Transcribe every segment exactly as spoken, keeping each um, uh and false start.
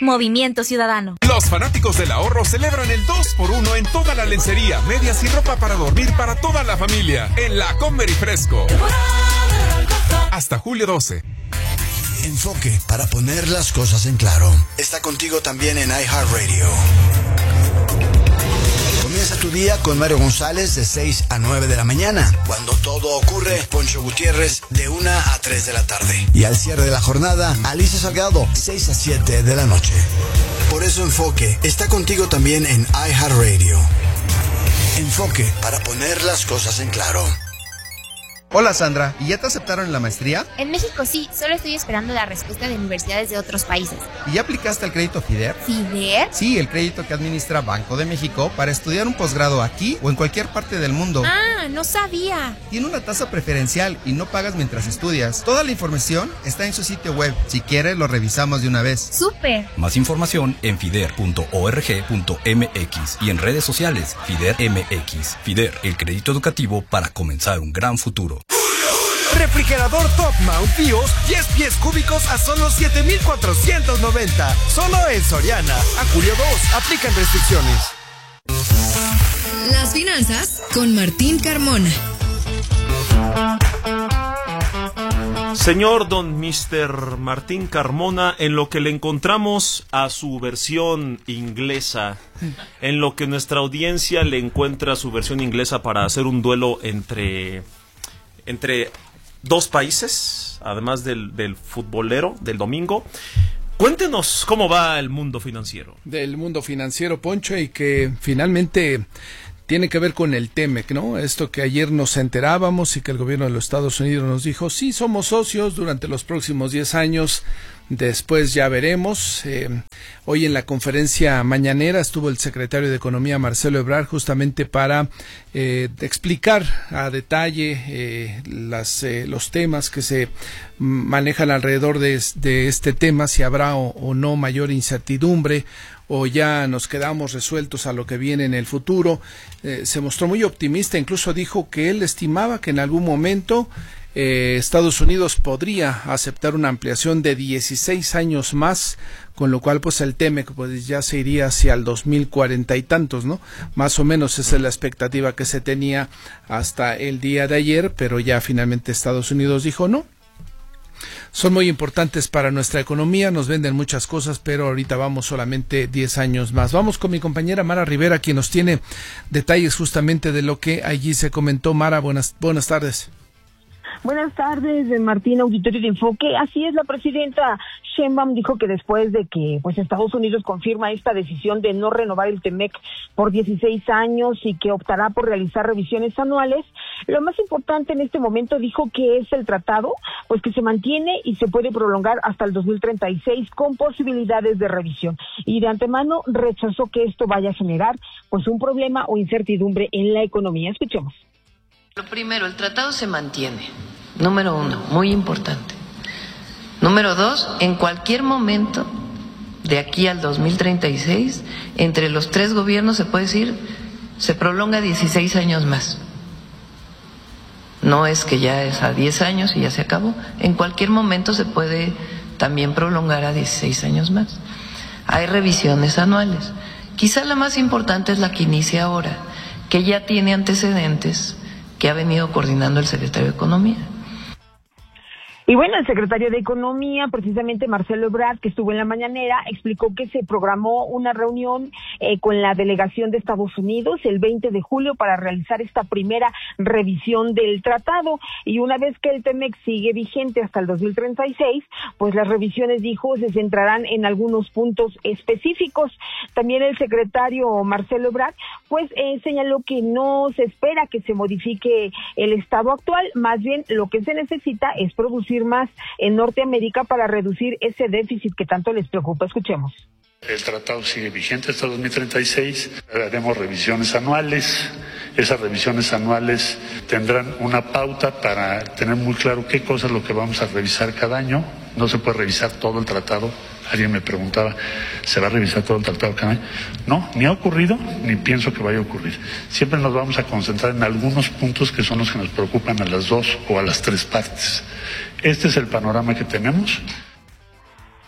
Movimiento Ciudadano. Los fanáticos del ahorro celebran el dos por uno en toda la lencería, medias y ropa para dormir para toda la familia en La Comer y Fresco. Hasta julio doce. Enfoque, para poner las cosas en claro. Está contigo también en iHeartRadio. Comienza tu día con Mario González de seis a nueve de la mañana. Cuando todo ocurre, Poncho Gutiérrez de una a tres de la tarde. Y al cierre de la jornada, Alicia Salgado, seis a siete de la noche. Por eso Enfoque está contigo también en iHeartRadio. Enfoque, para poner las cosas en claro. Hola Sandra, ¿y ya te aceptaron en la maestría? En México sí, solo estoy esperando la respuesta de universidades de otros países. ¿Y ya aplicaste al crédito FIDER? ¿FIDER? Sí, el crédito que administra Banco de México para estudiar un posgrado aquí o en cualquier parte del mundo. Ah, no sabía. Tiene una tasa preferencial y no pagas mientras estudias. Toda la información está en su sitio web. Si quieres, lo revisamos de una vez. ¡Súper! Más información en fider punto org punto mx y en redes sociales FIDER M X. FIDER, el crédito educativo para comenzar un gran futuro. Refrigerador Top Mount Bios, diez pies cúbicos a solo siete mil cuatrocientos noventa. Solo en Soriana. A julio dos. Aplican restricciones. Las finanzas con Martín Carmona. Señor don mister Martín Carmona, en lo que le encontramos a su versión inglesa, en lo que nuestra audiencia le encuentra su versión inglesa para hacer un duelo entre... entre dos países, además del, del futbolero del domingo. Cuéntenos cómo va el mundo financiero. Del mundo financiero, Poncho, y que finalmente tiene que ver con el TEMEC, ¿no? Esto que ayer nos enterábamos y que el gobierno de los Estados Unidos nos dijo, sí, somos socios durante los próximos diez años, después ya veremos. Eh, hoy en la conferencia mañanera estuvo el secretario de Economía, Marcelo Ebrard, justamente para eh, explicar a detalle eh, las, eh, los temas que se manejan alrededor de, de este tema, si habrá o, o no mayor incertidumbre, o ya nos quedamos resueltos a lo que viene en el futuro. Eh, se mostró muy optimista, incluso dijo que él estimaba que en algún momento eh, Estados Unidos podría aceptar una ampliación de dieciséis años más, con lo cual pues el TEMEC pues ya se iría hacia el dos mil cuarenta y tantos, ¿no? Más o menos esa es la expectativa que se tenía hasta el día de ayer, pero ya finalmente Estados Unidos dijo no. Son muy importantes para nuestra economía, nos venden muchas cosas, pero ahorita vamos solamente diez años más. Vamos con mi compañera Mara Rivera, quien nos tiene detalles justamente de lo que allí se comentó. Mara, buenas, buenas tardes. Buenas tardes, Martín, auditorio de Enfoque. Así es, la presidenta Sheinbaum dijo que después de que pues Estados Unidos confirma esta decisión de no renovar el TEMEC por dieciséis años y que optará por realizar revisiones anuales, lo más importante en este momento dijo que es el tratado, pues que se mantiene y se puede prolongar hasta el dos mil treinta y seis con posibilidades de revisión. Y de antemano rechazó que esto vaya a generar pues un problema o incertidumbre en la economía. Escuchemos. Lo primero, el tratado se mantiene. Número uno, muy importante. Número dos, en cualquier momento, de aquí al dos mil treinta y seis, entre los tres gobiernos se puede decir, se prolonga dieciséis años más. No es que ya es a diez años y ya se acabó. En cualquier momento se puede también prolongar a dieciséis años más. Hay revisiones anuales. Quizá la más importante es la que inicia ahora, que ya tiene antecedentes que ha venido coordinando el secretario de Economía. Y bueno, el secretario de Economía, precisamente Marcelo Ebrard, que estuvo en la mañanera, explicó que se programó una reunión eh, con la delegación de Estados Unidos el veinte de julio para realizar esta primera revisión del tratado. Y una vez que el TEMEC sigue vigente hasta el dos mil treinta y seis, pues las revisiones, dijo, se centrarán en algunos puntos específicos. También el secretario Marcelo Ebrard, pues eh, señaló que no se espera que se modifique el estado actual, más bien lo que se necesita es producir más en Norteamérica para reducir ese déficit que tanto les preocupa. Escuchemos. El tratado sigue vigente hasta dos mil treinta y seis, haremos revisiones anuales. Esas revisiones anuales tendrán una pauta para tener muy claro qué cosa es lo que vamos a revisar cada año. No se puede revisar todo el tratado. Alguien me preguntaba, ¿se va a revisar todo el tratado cada año? No, ni ha ocurrido, ni pienso que vaya a ocurrir. Siempre nos vamos a concentrar en algunos puntos que son los que nos preocupan a las dos o a las tres partes. Este es el panorama que tenemos.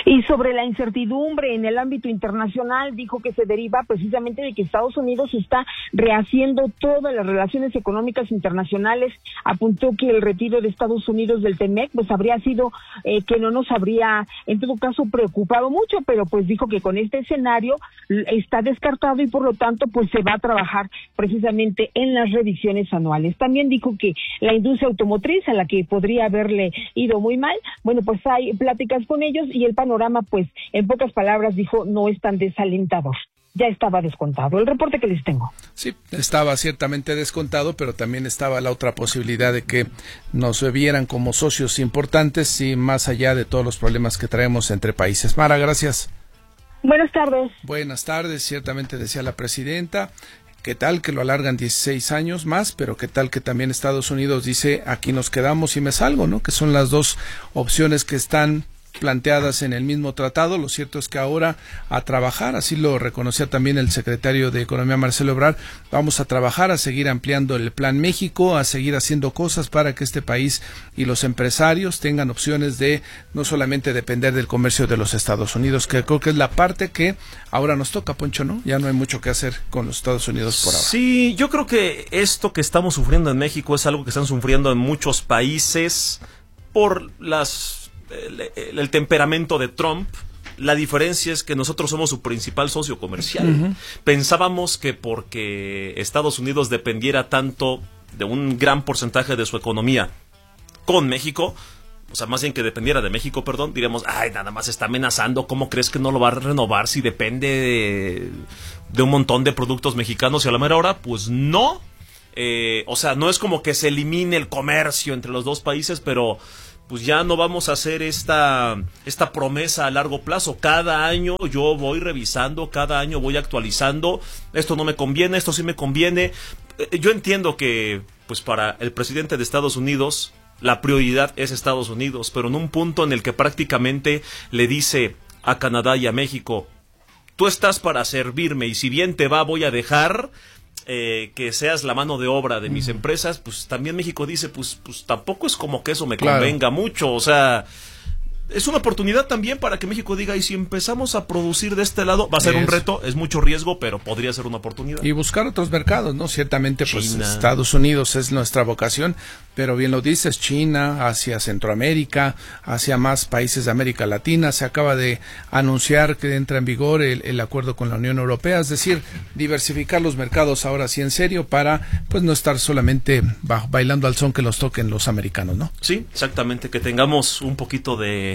Y sobre la incertidumbre en el ámbito internacional, dijo que se deriva precisamente de que Estados Unidos está rehaciendo todas las relaciones económicas internacionales. Apuntó que el retiro de Estados Unidos del TEMEC pues habría sido eh, que no nos habría en todo caso preocupado mucho, pero pues dijo que con este escenario está descartado y por lo tanto pues se va a trabajar precisamente en las revisiones anuales. También dijo que la industria automotriz, a la que podría haberle ido muy mal, bueno, pues hay pláticas con ellos y el panorama, pues, en pocas palabras, dijo, no es tan desalentador. Ya estaba descontado. El reporte que les tengo. Sí, estaba ciertamente descontado, pero también estaba la otra posibilidad de que nos vieran como socios importantes y más allá de todos los problemas que traemos entre países. Mara, gracias. Buenas tardes. Buenas tardes, ciertamente decía la presidenta. ¿Qué tal que lo alargan dieciséis años más? Pero ¿qué tal que también Estados Unidos dice aquí nos quedamos y me salgo, ¿no? Que son las dos opciones que están planteadas en el mismo tratado. Lo cierto es que ahora a trabajar, así lo reconocía también el secretario de Economía Marcelo Ebrard, vamos a trabajar a seguir ampliando el Plan México, a seguir haciendo cosas para que este país y los empresarios tengan opciones de no solamente depender del comercio de los Estados Unidos, que creo que es la parte que ahora nos toca, Poncho, ¿no? Ya no hay mucho que hacer con los Estados Unidos por ahora. Sí, yo creo que esto que estamos sufriendo en México es algo que están sufriendo en muchos países por las El, el, el temperamento de Trump. La diferencia es que nosotros somos su principal socio comercial. Uh-huh. Pensábamos que porque Estados Unidos dependiera tanto de un gran porcentaje de su economía con México, o sea, más bien que dependiera de México, perdón, diríamos, ay, nada más está amenazando, ¿cómo crees que no lo va a renovar si depende de, de un montón de productos mexicanos? Y a la mera hora, pues no. Eh, o sea, no es como que se elimine el comercio entre los dos países, pero pues ya no vamos a hacer esta, esta promesa a largo plazo. Cada año yo voy revisando, cada año voy actualizando. Esto no me conviene, esto sí me conviene. Yo entiendo que, pues para el presidente de Estados Unidos, la prioridad es Estados Unidos, pero en un punto en el que prácticamente le dice a Canadá y a México, tú estás para servirme y si bien te va voy a dejar Eh, que seas la mano de obra de mis empresas, pues también México dice, pues, pues tampoco es como que eso me claro. convenga mucho, o sea, es una oportunidad también para que México diga, y si empezamos a producir de este lado, va a ser es. un reto, es mucho riesgo, pero podría ser una oportunidad. Y buscar otros mercados, ¿no? Ciertamente, pues China. Estados Unidos es nuestra vocación, pero bien lo dices, China, hacia Centroamérica, hacia más países de América Latina. Se acaba de anunciar que entra en vigor el, el acuerdo con la Unión Europea, es decir, diversificar los mercados ahora sí en serio para pues no estar solamente ba- bailando al son que los toquen los americanos, ¿no? Sí, exactamente, que tengamos un poquito de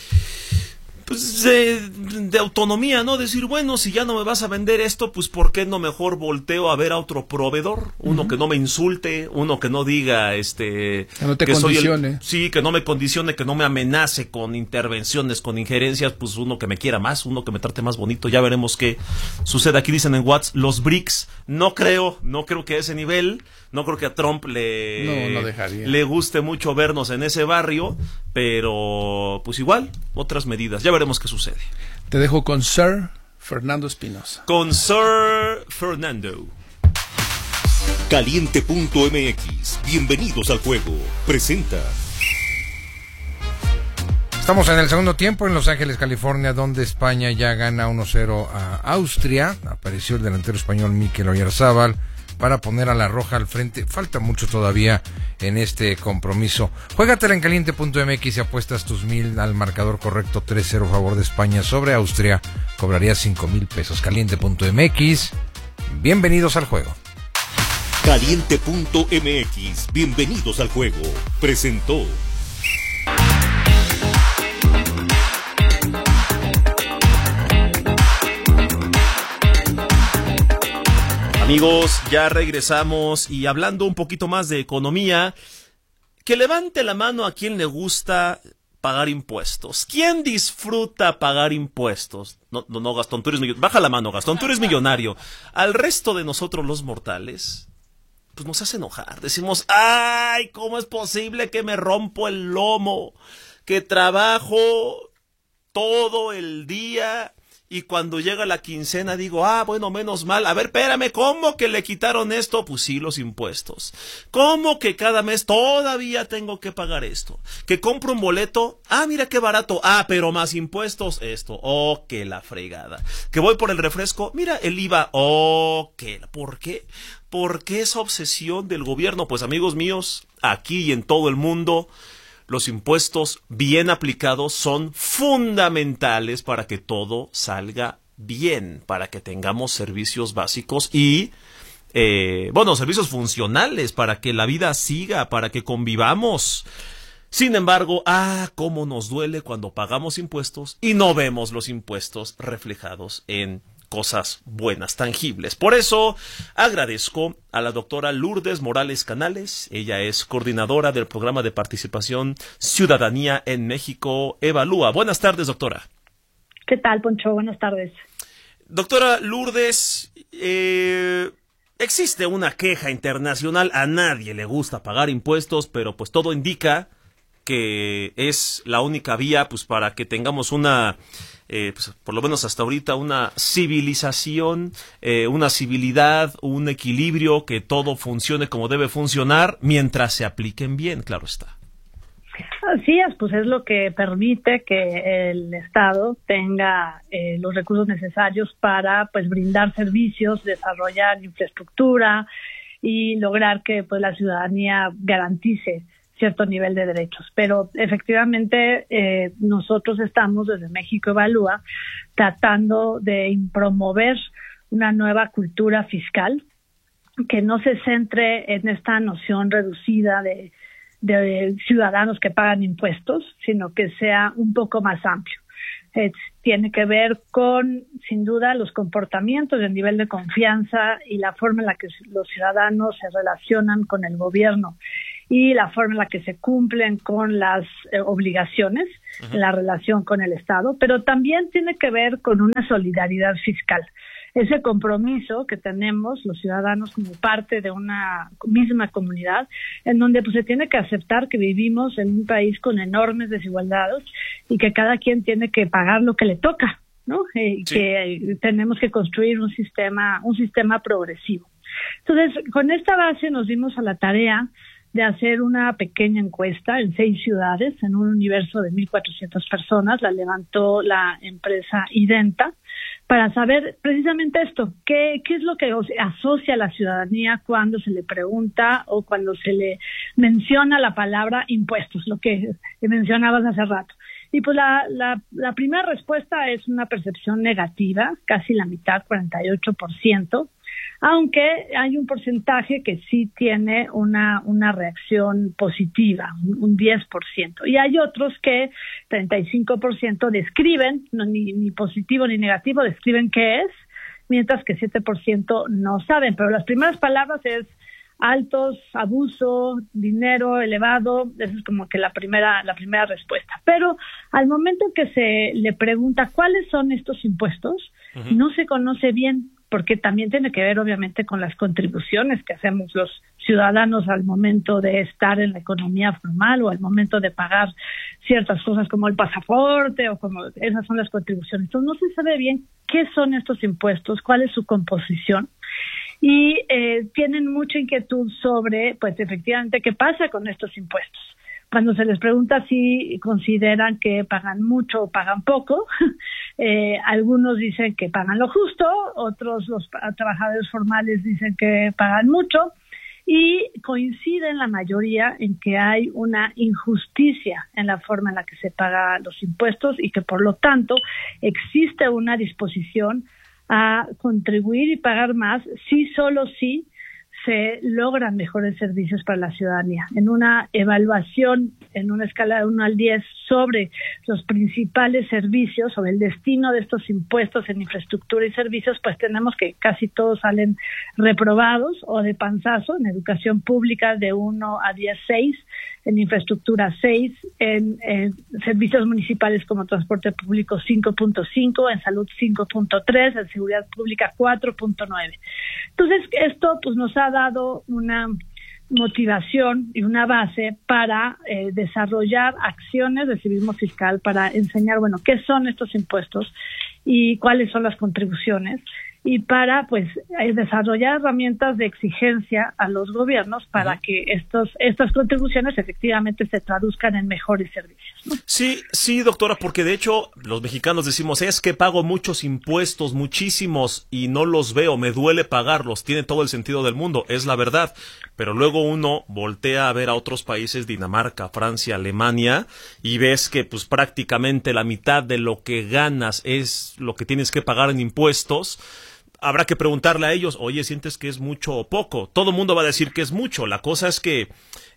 pues de, de autonomía, ¿no? Decir, bueno, si ya no me vas a vender esto, pues ¿por qué no mejor volteo a ver a otro proveedor? Uno uh-huh. que no me insulte, uno que no diga, este... Que no te que condicione. Soy el, sí, que no me condicione, que no me amenace con intervenciones, con injerencias, pues uno que me quiera más, uno que me trate más bonito. Ya veremos qué sucede. Aquí dicen en WhatsApp, los B R I C S, no creo, no creo que a ese nivel, no creo que a Trump le, no, no dejaría. le guste mucho vernos en ese barrio, pero pues igual, otras medidas. Ya veremos qué sucede. Te dejo con Sir Fernando Espinosa. Con Sir Fernando. Caliente punto m x, bienvenidos al juego, presenta. Estamos en el segundo tiempo en Los Ángeles, California, donde España ya gana uno cero a Austria. Apareció el delantero español Mikel Oyarzábal para poner a la roja al frente. Falta mucho todavía en este compromiso. Juégatela en caliente punto m x y apuestas tus mil al marcador correcto tres cero a favor de España sobre Austria. Cobrarías cinco mil pesos. Caliente punto m x. Bienvenidos al juego. Caliente punto m x. Bienvenidos al juego. Presentó. Amigos, ya regresamos y hablando un poquito más de economía, que levante la mano a quien le gusta pagar impuestos. ¿Quién disfruta pagar impuestos? No, no, no, Gastón, tú eres millonario. Baja la mano, Gastón, tú eres millonario. Al resto de nosotros los mortales, pues nos hace enojar. Decimos, ay, ¿cómo es posible que me rompo el lomo? Que trabajo todo el día y cuando llega la quincena digo, ah, bueno, menos mal. A ver, espérame, ¿cómo que le quitaron esto? Pues sí, los impuestos. ¿Cómo que cada mes todavía tengo que pagar esto? Que compro un boleto, ah, mira qué barato, ah, pero más impuestos, esto, oh, que la fregada. Que voy por el refresco, mira el I V A, oh, que, ¿por qué? ¿Por qué esa obsesión del gobierno? Pues amigos míos, aquí y en todo el mundo, los impuestos bien aplicados son fundamentales para que todo salga bien, para que tengamos servicios básicos y, eh, bueno, servicios funcionales, para que la vida siga, para que convivamos. Sin embargo, ah, cómo nos duele cuando pagamos impuestos y no vemos los impuestos reflejados en cosas buenas, tangibles. Por eso agradezco a la doctora Lourdes Morales Canales. Ella es coordinadora del programa de participación Ciudadanía en México Evalúa. Buenas tardes, doctora. ¿Qué tal, Poncho? Buenas tardes. Doctora Lourdes, eh, existe una queja internacional. A nadie le gusta pagar impuestos, pero pues todo indica que es la única vía pues para que tengamos una Eh, pues, por lo menos hasta ahorita, una civilización, eh, una civilidad, un equilibrio, que todo funcione como debe funcionar mientras se apliquen bien, claro está. Así es, pues es lo que permite que el Estado tenga eh, los recursos necesarios para pues brindar servicios, desarrollar infraestructura y lograr que pues la ciudadanía garantice cierto nivel de derechos. Pero efectivamente eh, nosotros estamos desde México Evalúa tratando de promover una nueva cultura fiscal que no se centre en esta noción reducida de, de ciudadanos que pagan impuestos, sino que sea un poco más amplio. Es, tiene que ver con, sin duda, los comportamientos, el nivel de confianza y la forma en la que los ciudadanos se relacionan con el gobierno y la forma en la que se cumplen con las eh, obligaciones uh-huh. en la relación con el Estado, pero también tiene que ver con una solidaridad fiscal. Ese compromiso que tenemos los ciudadanos como parte de una misma comunidad, en donde pues se tiene que aceptar que vivimos en un país con enormes desigualdades y que cada quien tiene que pagar lo que le toca, ¿no? Y sí. que tenemos que construir un sistema, un sistema progresivo. Entonces, con esta base nos dimos a la tarea de hacer una pequeña encuesta en seis ciudades, en un universo de mil cuatrocientas personas. La levantó la empresa Identa, para saber precisamente esto, qué, qué es lo que asocia a la ciudadanía cuando se le pregunta o cuando se le menciona la palabra impuestos, lo que mencionabas hace rato. Y pues la, la, la primera respuesta es una percepción negativa, casi la mitad, cuarenta y ocho por ciento, aunque hay un porcentaje que sí tiene una, una reacción positiva, un, un diez por ciento. Y hay otros que treinta y cinco por ciento describen, no, ni, ni positivo ni negativo, describen qué es, mientras que siete por ciento no saben. Pero las primeras palabras es altos, abuso, dinero elevado, esa es como que la primera, la primera respuesta. Pero al momento que se le pregunta cuáles son estos impuestos, uh-huh. no se conoce bien, porque también tiene que ver obviamente con las contribuciones que hacemos los ciudadanos al momento de estar en la economía formal o al momento de pagar ciertas cosas como el pasaporte o como esas son las contribuciones. Entonces no se sabe bien qué son estos impuestos, cuál es su composición y eh, tienen mucha inquietud sobre, pues efectivamente, qué pasa con estos impuestos. Cuando se les pregunta si consideran que pagan mucho o pagan poco, eh, algunos dicen que pagan lo justo, otros los trabajadores formales dicen que pagan mucho y coinciden la mayoría en que hay una injusticia en la forma en la que se pagan los impuestos y que por lo tanto existe una disposición a contribuir y pagar más si solo si se logran mejores servicios para la ciudadanía. En una evaluación, en una escala de uno al diez, sobre los principales servicios, sobre el destino de estos impuestos en infraestructura y servicios, pues tenemos que casi todos salen reprobados o de panzazo. En educación pública de uno a diez, seis, en infraestructura seis, en, en servicios municipales como transporte público cinco punto cinco, en salud cinco punto tres, en seguridad pública cuatro punto nueve. Entonces, esto pues nos ha dado una motivación y una base para eh, desarrollar acciones de civismo fiscal, para enseñar, bueno, qué son estos impuestos y cuáles son las contribuciones, y para pues desarrollar herramientas de exigencia a los gobiernos para uh-huh. que estos estas contribuciones efectivamente se traduzcan en mejores servicios, ¿no? Sí, sí, doctora, porque de hecho los mexicanos decimos, es que pago muchos impuestos, muchísimos, y no los veo, me duele pagarlos, tiene todo el sentido del mundo, es la verdad, pero luego uno voltea a ver a otros países, Dinamarca, Francia, Alemania, y ves que pues prácticamente la mitad de lo que ganas es lo que tienes que pagar en impuestos. Habrá que preguntarle a ellos, oye, ¿sientes que es mucho o poco? Todo el mundo va a decir que es mucho. La cosa es que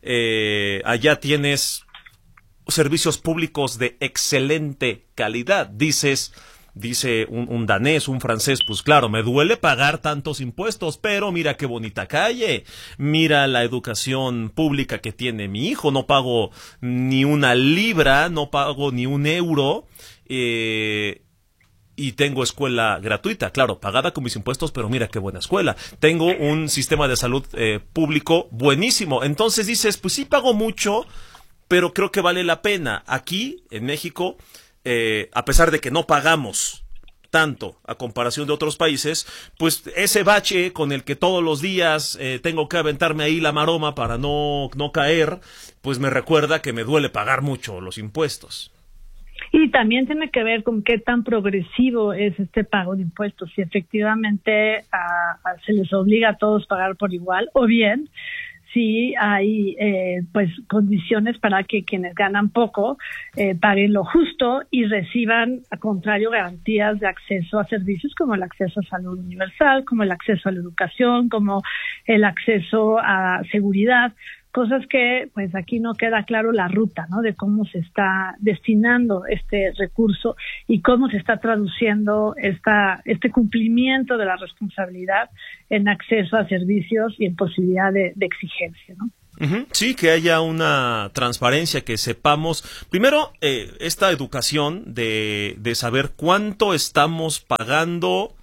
eh, allá tienes servicios públicos de excelente calidad. Dices, dice un, un danés, un francés, pues claro, me duele pagar tantos impuestos, pero mira qué bonita calle, mira la educación pública que tiene mi hijo, no pago ni una libra, no pago ni un euro, eh... y tengo escuela gratuita, claro, pagada con mis impuestos, pero mira qué buena escuela. Tengo un sistema de salud eh, público buenísimo. Entonces dices, pues sí pago mucho, pero creo que vale la pena. Aquí, en México, eh, a pesar de que no pagamos tanto a comparación de otros países, pues ese bache con el que todos los días eh, tengo que aventarme ahí la maroma para no, no caer, pues me recuerda que me duele pagar mucho los impuestos. Y también tiene que ver con qué tan progresivo es este pago de impuestos, si efectivamente a, a, se les obliga a todos a pagar por igual, o bien si hay eh, pues condiciones para que quienes ganan poco eh, paguen lo justo y reciban, al contrario, garantías de acceso a servicios como el acceso a salud universal, como el acceso a la educación, como el acceso a seguridad. Cosas que, pues aquí no queda claro la ruta, ¿no? De cómo se está destinando este recurso y cómo se está traduciendo esta, este cumplimiento de la responsabilidad en acceso a servicios y en posibilidad de, de exigencia, ¿no? Uh-huh. Sí, que haya una transparencia, que sepamos, primero, eh, esta educación de, de saber cuánto estamos pagando,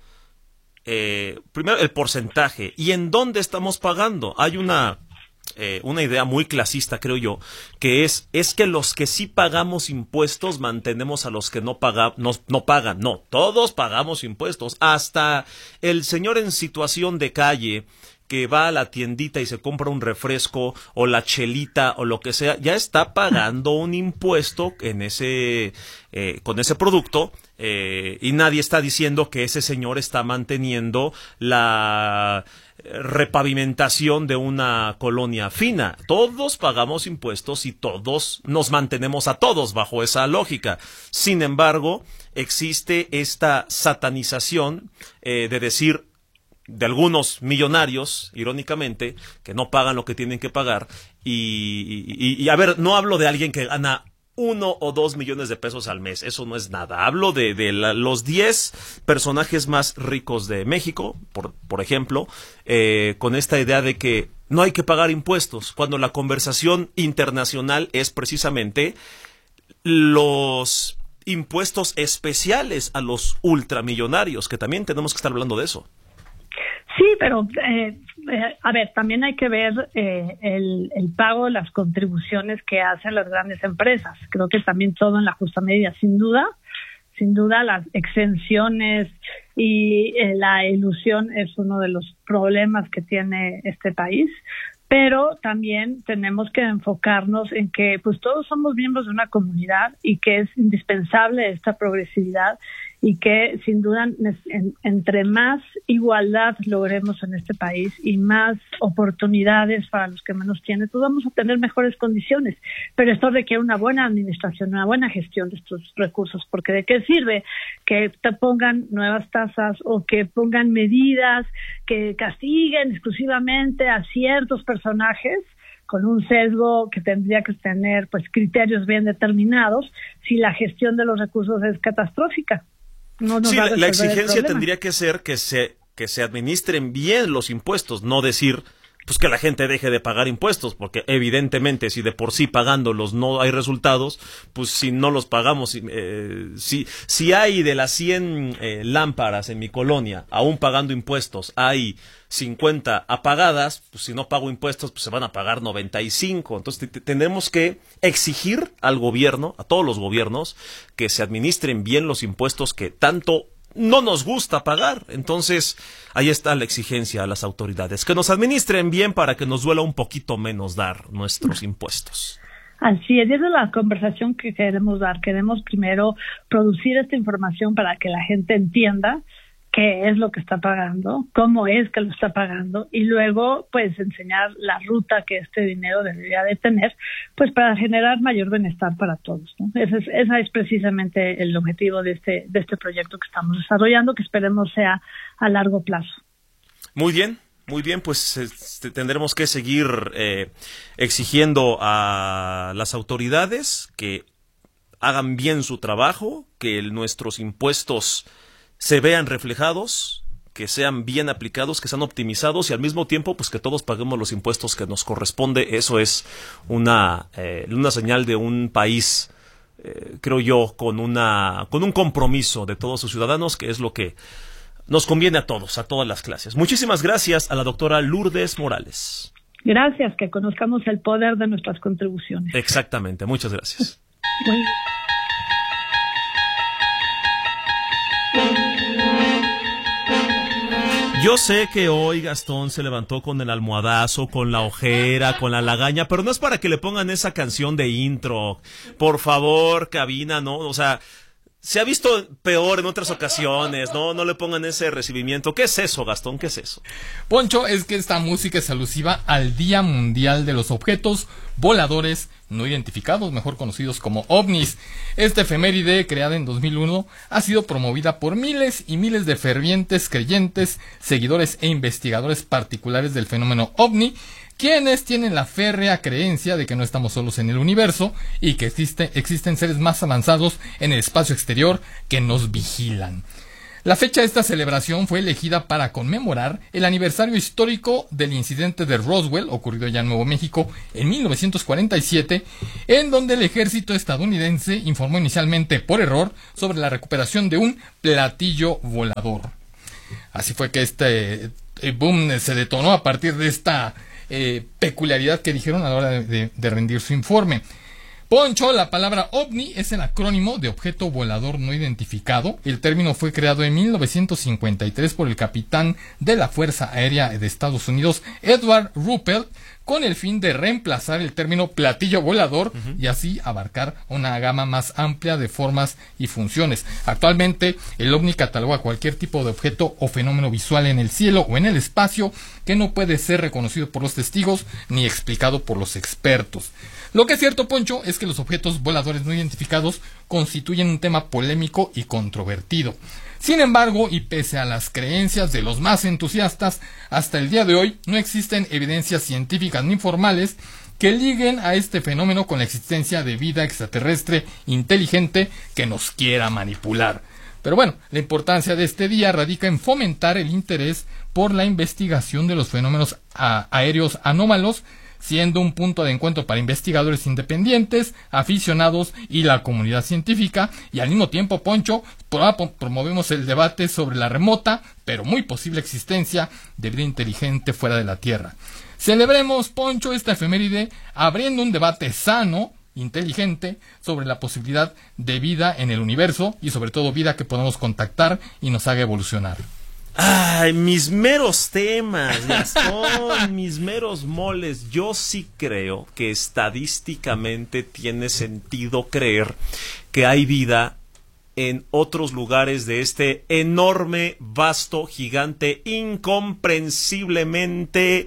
eh, primero el porcentaje y en dónde estamos pagando. Hay una... Eh, una idea muy clasista, creo yo, que es, es que los que sí pagamos impuestos mantenemos a los que no, paga, no, no pagan. No, todos pagamos impuestos. Hasta el señor en situación de calle que va a la tiendita y se compra un refresco o la chelita o lo que sea, ya está pagando un impuesto en ese, eh, con ese producto, eh, y nadie está diciendo que ese señor está manteniendo la repavimentación de una colonia fina. Todos pagamos impuestos y todos nos mantenemos a todos bajo esa lógica. Sin embargo, existe esta satanización eh, de decir, de algunos millonarios, irónicamente, que no pagan lo que tienen que pagar, y, y, y a ver, no hablo de alguien que gana uno o dos millones de pesos al mes, eso no es nada, hablo de, de la, los diez personajes más ricos de México, por, por ejemplo, eh, con esta idea de que no hay que pagar impuestos, cuando la conversación internacional es precisamente los impuestos especiales a los ultramillonarios, que también tenemos que estar hablando de eso. Sí, pero eh, eh, a ver, también hay que ver eh, el, el pago, las contribuciones que hacen las grandes empresas. Creo que también todo en la justa medida, sin duda, sin duda las exenciones y eh, la ilusión es uno de los problemas que tiene este país. Pero también tenemos que enfocarnos en que pues todos somos miembros de una comunidad y que es indispensable esta progresividad y que sin duda en, entre más igualdad logremos en este país y más oportunidades para los que menos tienen, pues vamos a tener mejores condiciones. Pero esto requiere una buena administración, una buena gestión de estos recursos, porque ¿de qué sirve que te pongan nuevas tasas o que pongan medidas que castiguen exclusivamente a ciertos personajes con un sesgo que tendría que tener pues criterios bien determinados si la gestión de los recursos es catastrófica? No nos sí, va a la, la resolver el exigencia problema. tendría que ser que se que se administren bien los impuestos, no decir pues que la gente deje de pagar impuestos, porque evidentemente si de por sí pagándolos no hay resultados, pues si no los pagamos, eh, si si hay de las cien eh, lámparas en mi colonia, aún pagando impuestos, hay cincuenta apagadas, pues si no pago impuestos, pues se van a pagar noventa y cinco. Entonces t- tendremos que exigir al gobierno, a todos los gobiernos, que se administren bien los impuestos que tanto no nos gusta pagar. Entonces, ahí está la exigencia a las autoridades, que nos administren bien para que nos duela un poquito menos dar nuestros impuestos. Así es, y esa es la conversación que queremos dar. Queremos primero producir esta información para que la gente entienda qué es lo que está pagando, cómo es que lo está pagando, y luego pues enseñar la ruta que este dinero debería de tener, pues para generar mayor bienestar para todos, ¿no? Ese es, ese es precisamente el objetivo de este, de este proyecto que estamos desarrollando, que esperemos sea a largo plazo. Muy bien. Muy bien, pues este, tendremos que seguir eh, exigiendo a las autoridades que hagan bien su trabajo, que el, nuestros impuestos se vean reflejados, que sean bien aplicados, que sean optimizados y al mismo tiempo pues que todos paguemos los impuestos que nos corresponde. Eso es una, eh, una señal de un país, eh, creo yo, con, una, con un compromiso de todos sus ciudadanos, que es lo que nos conviene a todos, a todas las clases. Muchísimas gracias a la doctora Lourdes Morales. Gracias, que conozcamos el poder de nuestras contribuciones. Exactamente, muchas gracias. Bueno. Yo sé que hoy Gastón se levantó con el almohadazo, con la ojera, con la lagaña, pero no es para que le pongan esa canción de intro. Por favor, cabina, ¿no? O sea, se ha visto peor en otras ocasiones, ¿no? No le pongan ese recibimiento. ¿Qué es eso, Gastón? ¿Qué es eso? Poncho, es que esta música es alusiva al Día Mundial de los Objetos Voladores No Identificados, mejor conocidos como ovnis. Esta efeméride, creada en dos mil uno, ha sido promovida por miles y miles de fervientes creyentes, seguidores e investigadores particulares del fenómeno ovni, quienes tienen la férrea creencia de que no estamos solos en el universo y que existe, existen seres más avanzados en el espacio exterior que nos vigilan. La fecha de esta celebración fue elegida para conmemorar el aniversario histórico del incidente de Roswell, ocurrido ya en Nuevo México en mil novecientos cuarenta y siete, en donde el ejército estadounidense informó inicialmente por error sobre la recuperación de un platillo volador. Así fue que este eh, boom se detonó a partir de esta eh, peculiaridad que dijeron a la hora de, de, de rendir su informe. Poncho, la palabra ovni es el acrónimo de objeto volador no identificado. El término fue creado en mil novecientos cincuenta y tres por el capitán de la Fuerza Aérea de Estados Unidos, Edward Ruppelt, con el fin de reemplazar el término platillo volador uh-huh. y así abarcar una gama más amplia de formas y funciones. Actualmente, el ovni cataloga cualquier tipo de objeto o fenómeno visual en el cielo o en el espacio que no puede ser reconocido por los testigos ni explicado por los expertos. Lo que es cierto, Poncho, es que los objetos voladores no identificados constituyen un tema polémico y controvertido. Sin embargo, y pese a las creencias de los más entusiastas, hasta el día de hoy no existen evidencias científicas ni formales que liguen a este fenómeno con la existencia de vida extraterrestre inteligente que nos quiera manipular. Pero bueno, la importancia de este día radica en fomentar el interés por la investigación de los fenómenos a- aéreos anómalos, siendo un punto de encuentro para investigadores independientes, aficionados y la comunidad científica, y al mismo tiempo, Poncho, pro- promovemos el debate sobre la remota, pero muy posible existencia de vida inteligente fuera de la Tierra. Celebremos, Poncho, esta efeméride abriendo un debate sano, inteligente, sobre la posibilidad de vida en el universo y sobre todo vida que podamos contactar y nos haga evolucionar. Ay, mis meros temas, Gastón, mis meros moles. Yo sí creo que estadísticamente tiene sentido creer que hay vida en otros lugares de este enorme, vasto, gigante, incomprensiblemente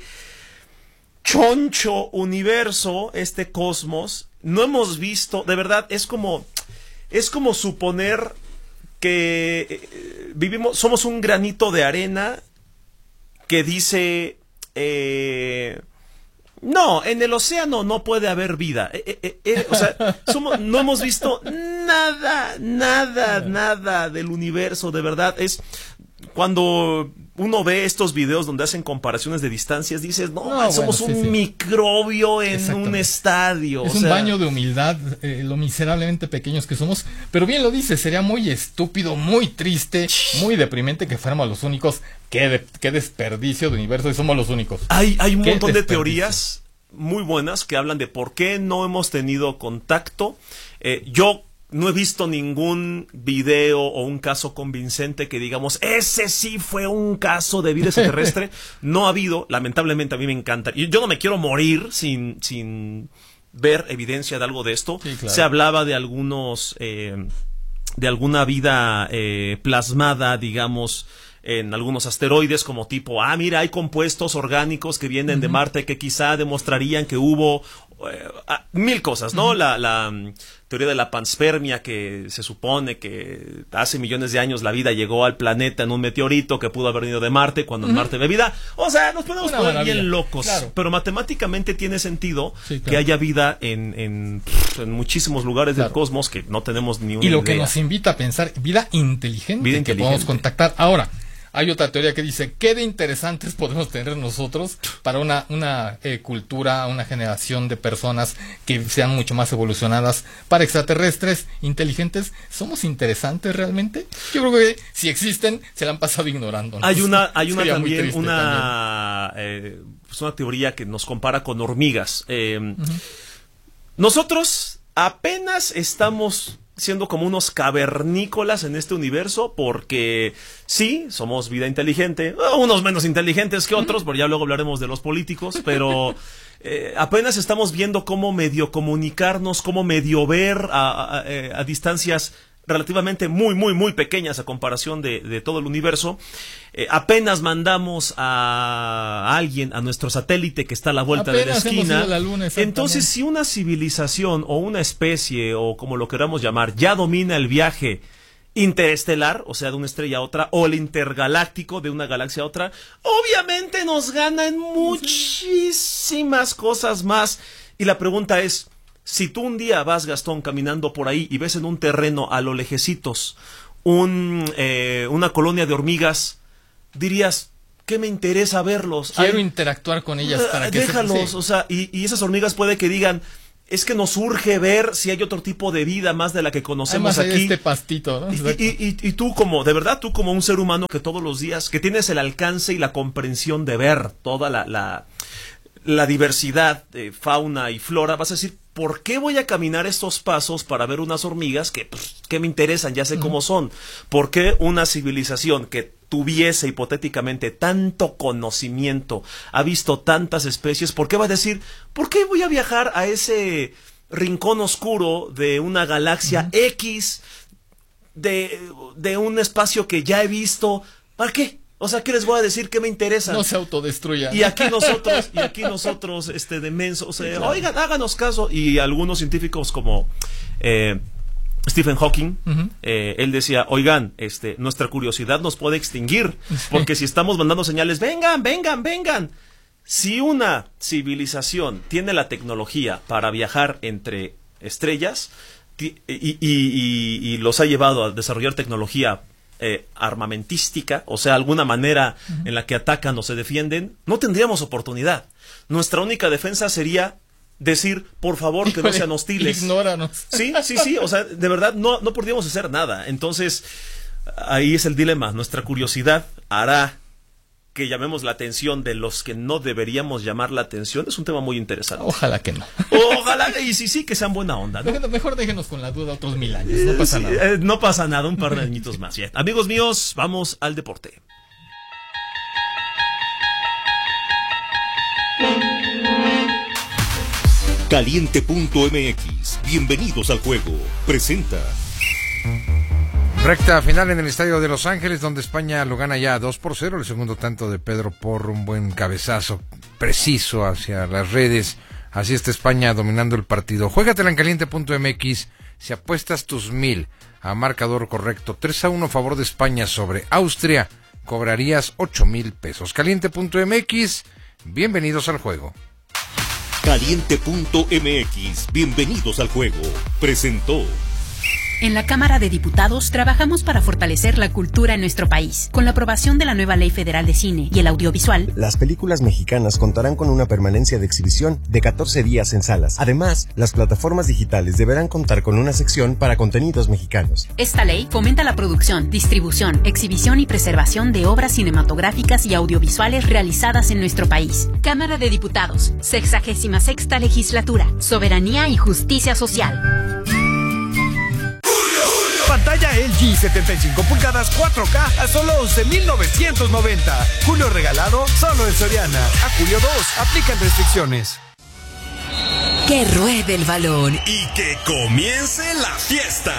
choncho universo, este cosmos. No hemos visto, de verdad, es como, es como suponer que eh, vivimos, somos un granito de arena que dice, eh, no, en el océano no puede haber vida. Eh, eh, eh, o sea, somos, no hemos visto nada, nada, nada del universo, de verdad. Es cuando uno ve estos videos donde hacen comparaciones de distancias, dices, no, no man, somos bueno, sí, un sí. microbio en un estadio. Es o un sea... baño de humildad, eh, lo miserablemente pequeños que somos. Pero bien lo dices, sería muy estúpido, muy triste, muy deprimente que fuéramos los únicos. Qué, de, qué desperdicio de universo y somos los únicos. Hay, hay un montón de teorías muy buenas que hablan de por qué no hemos tenido contacto. Eh, yo no he visto ningún video o un caso convincente que digamos, ese sí fue un caso de vida extraterrestre. No ha habido, lamentablemente a mí me encanta. Y yo no me quiero morir sin, sin ver evidencia de algo de esto. Sí, claro. Se hablaba de algunos, eh, de alguna vida eh, plasmada, digamos, en algunos asteroides, como tipo, ah, mira, hay compuestos orgánicos que vienen uh-huh. de Marte que quizá demostrarían que hubo eh, ah, mil cosas, ¿no? Uh-huh. La, la um, teoría de la panspermia, que se supone que hace millones de años la vida llegó al planeta en un meteorito que pudo haber venido de Marte, cuando uh-huh. en Marte había vida. O sea, nos podemos Una poner maravilla. bien locos, claro. Pero matemáticamente tiene sentido sí, claro. que haya vida en, en, en muchísimos lugares claro. del cosmos que no tenemos ni una Y lo idea. Que nos invita a pensar, vida inteligente, vida que inteligente. podemos contactar. Ahora, hay otra teoría que dice, ¿qué de interesantes podemos tener nosotros para una, una eh, cultura, una generación de personas que sean mucho más evolucionadas? Para extraterrestres inteligentes, ¿somos interesantes realmente? Yo creo que si existen, se la han pasado ignorando, ¿no? Hay una, hay una Sería también, una, eh, pues una teoría que nos compara con hormigas. Eh, uh-huh. Nosotros apenas estamos siendo como unos cavernícolas en este universo, porque sí, somos vida inteligente, unos menos inteligentes que otros, porque ya luego hablaremos de los políticos, pero eh, apenas estamos viendo cómo medio comunicarnos, cómo medio ver a, a, a distancias relativamente muy, muy, muy pequeñas a comparación de, de todo el universo. Eh, apenas mandamos a alguien a nuestro satélite que está a la vuelta apenas de la esquina. La luna, entonces, si una civilización o una especie, o como lo queramos llamar, ya domina el viaje interestelar, o sea, de una estrella a otra, o el intergaláctico, de una galaxia a otra, obviamente nos gana en muchísimas cosas más. Y la pregunta es, si tú un día vas, Gastón, caminando por ahí y ves en un terreno a lo lejecitos un, eh, una colonia de hormigas, dirías, ¿qué me interesa verlos? Quiero Ay, interactuar con ellas para uh, que déjalos, se... sí. o sea, y, y esas hormigas puede que digan, es que nos urge ver si hay otro tipo de vida más de la que conocemos Además, aquí. Este pastito, ¿no? Y, y, y, y tú como, de verdad, tú como un ser humano que todos los días, que tienes el alcance y la comprensión de ver toda la, la, la diversidad de fauna y flora, vas a decir, ¿por qué voy a caminar estos pasos para ver unas hormigas que, pues, que me interesan? Ya sé uh-huh. cómo son. ¿Por qué una civilización que tuviese hipotéticamente tanto conocimiento, ha visto tantas especies, por qué va a decir, ¿por qué voy a viajar a ese rincón oscuro de una galaxia uh-huh. X, de, de un espacio que ya he visto? ¿Para qué? O sea, ¿qué les voy a decir? ¿Qué me interesa? No se autodestruya. Y aquí nosotros, y aquí nosotros, este, de mensos, o sea, sí, claro. Oigan, háganos caso. Y algunos científicos como eh, Stephen Hawking, uh-huh. eh, él decía, oigan, este, nuestra curiosidad nos puede extinguir, porque si estamos mandando señales, vengan, vengan, vengan. Si una civilización tiene la tecnología para viajar entre estrellas y, y, y, y los ha llevado a desarrollar tecnología Eh, armamentística, o sea, alguna manera uh-huh. en la que atacan o se defienden, no tendríamos oportunidad. Nuestra única defensa sería decir, por favor, Híjole, que no sean hostiles. Ignóranos. Sí, sí, sí, o sea, de verdad, no, no podríamos hacer nada. Entonces, ahí es el dilema. Nuestra curiosidad hará que llamemos la atención de los que no deberíamos llamar la atención. Es un tema muy interesante. Ojalá que no. Ojalá, y sí, sí, que sean buena onda, ¿no? Mejor déjenos con la duda otros mil años, no pasa sí, nada. Eh, no pasa nada, un par de añitos más. Bien. Amigos míos, vamos al deporte. Caliente punto m x, bienvenidos al juego, presenta... Recta final en el estadio de Los Ángeles, donde España lo gana ya dos por cero. El segundo tanto de Pedro Porro, un buen cabezazo preciso hacia las redes. Así está España dominando el partido. Juégatela en caliente punto m x. Si apuestas tus mil a marcador correcto, tres a uno a favor de España sobre Austria, cobrarías ocho mil pesos. caliente punto m x, bienvenidos al juego. Caliente punto m x, bienvenidos al juego, presentó... En la Cámara de Diputados trabajamos para fortalecer la cultura en nuestro país. Con la aprobación de la nueva Ley Federal de Cine y el audiovisual, las películas mexicanas contarán con una permanencia de exhibición de catorce días en salas. Además, las plataformas digitales deberán contar con una sección para contenidos mexicanos. Esta ley fomenta la producción, distribución, exhibición y preservación de obras cinematográficas y audiovisuales realizadas en nuestro país. Cámara de Diputados, sexagésima sexta legislatura, soberanía y justicia social. Pantalla L G setenta y cinco pulgadas cuatro K a solo once mil novecientos noventa. Julio regalado solo en Soriana. A julio dos, aplican restricciones. Que ruede el balón y que comience la fiesta.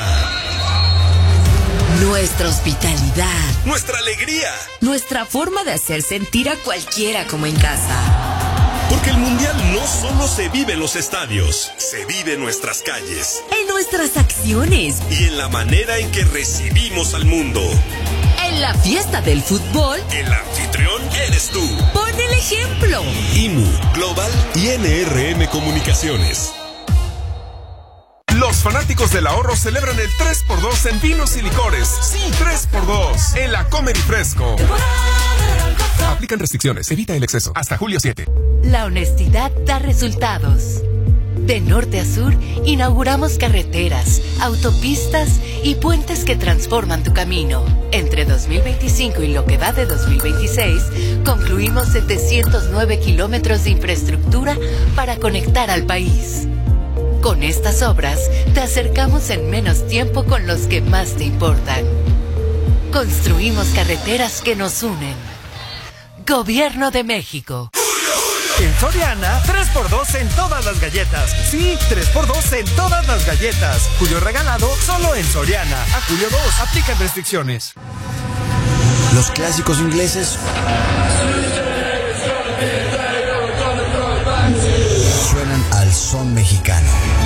Nuestra hospitalidad, nuestra alegría, nuestra forma de hacer sentir a cualquiera como en casa. Porque el Mundial no solo se vive en los estadios, se vive en nuestras calles, en nuestras acciones y en la manera en que recibimos al mundo. En la fiesta del fútbol, el anfitrión eres tú. Pon el ejemplo. I M U, Global y N R M Comunicaciones. Los fanáticos del ahorro celebran el tres por dos en vinos y licores. Sí, tres por dos en la Comer y Fresco. Aplican restricciones, evita el exceso. Hasta julio siete. La honestidad da resultados. De norte a sur, inauguramos carreteras, autopistas y puentes que transforman tu camino. Entre dos mil veinticinco y lo que va de dos mil veintiséis, concluimos setecientos nueve kilómetros de infraestructura para conectar al país. Con estas obras, te acercamos en menos tiempo con los que más te importan. Construimos carreteras que nos unen. Gobierno de México. En Soriana, tres por dos en todas las galletas. Sí, tres por dos en todas las galletas. Julio regalado solo en Soriana. A julio dos, aplican restricciones. Los clásicos ingleses suenan al son mexicano.